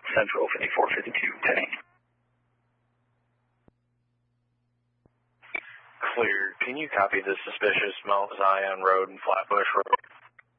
Central 5452, 10. Clear. Can you copy the suspicious Mount Zion Road and Flatbush Road?